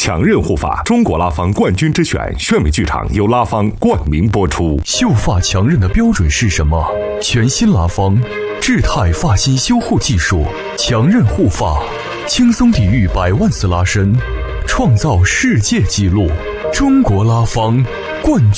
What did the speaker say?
强韧护发，中国拉芳冠军之选炫美剧场由拉芳冠名播出。 秀发强韧的标准是什么？全新拉芳智态发型修护技术，强韧护发，轻松抵御100万次拉伸，创造世界纪录。中国拉芳冠军